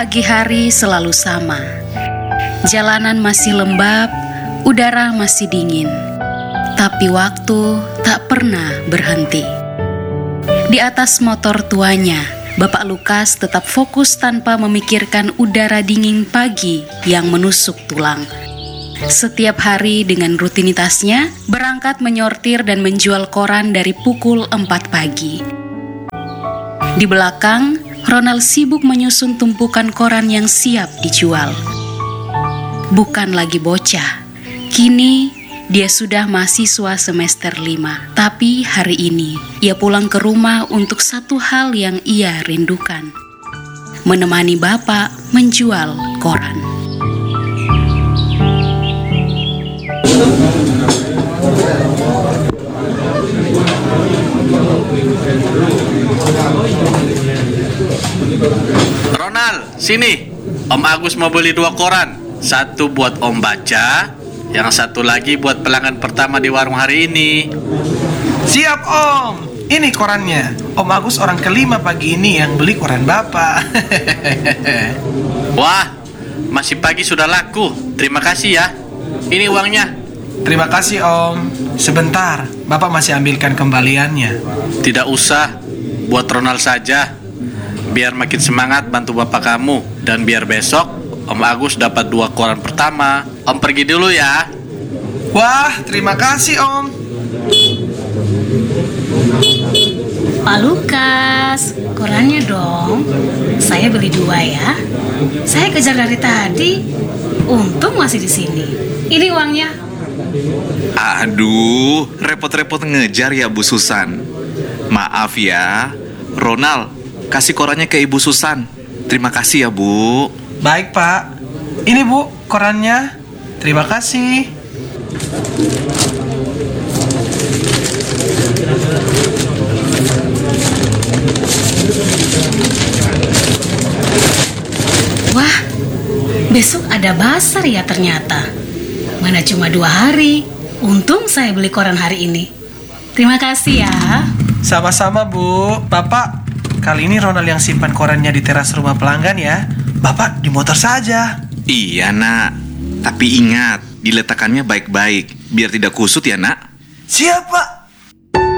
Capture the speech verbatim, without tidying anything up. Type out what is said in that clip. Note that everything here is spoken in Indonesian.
Pagi hari selalu sama. Jalanan masih lembab, udara masih dingin. Tapi waktu tak pernah berhenti. Di atas motor tuanya, Bapak Lukas tetap fokus tanpa memikirkan udara dingin pagi yang menusuk tulang. Setiap hari dengan rutinitasnya, berangkat menyortir dan menjual koran dari pukul empat pagi. Di belakang, Ronald sibuk menyusun tumpukan koran yang siap dijual. Bukan lagi bocah, kini dia sudah mahasiswa semester lima. Tapi hari ini, ia pulang ke rumah untuk satu hal yang ia rindukan. Menemani bapak menjual koran. Ronald, sini. Om Agus mau beli dua koran. Satu buat Om baca, yang satu lagi buat pelanggan pertama di warung hari ini. Siap Om, ini korannya. Om Agus orang kelima pagi ini yang beli koran Bapak. Wah, masih pagi sudah laku. Terima kasih ya. Ini uangnya. Terima kasih Om. Sebentar, Bapak masih ambilkan kembaliannya. Tidak usah, buat Ronald saja. Biar makin semangat bantu bapak kamu. Dan biar besok Om Agus dapat dua koran pertama. Om pergi dulu ya. Wah, terima kasih Om. Pak Lukas, korannya dong. Saya beli dua ya. Saya kejar dari tadi. Untung masih di sini. Ini uangnya. Aduh, repot-repot ngejar ya Bu Susan. Maaf ya, Ronald, kasih korannya ke Ibu Susan. Terima kasih ya Bu. Baik Pak. Ini Bu, korannya. Terima kasih. Wah, besok ada basar ya ternyata. Mana cuma dua hari. Untung saya beli koran hari ini. Terima kasih ya. Sama-sama Bu. Bapak, kali ini Ronald yang simpan korannya di teras rumah pelanggan ya. Bapak di motor saja. Iya nak, tapi ingat, diletakkannya baik-baik biar tidak kusut ya nak. Siap Pak.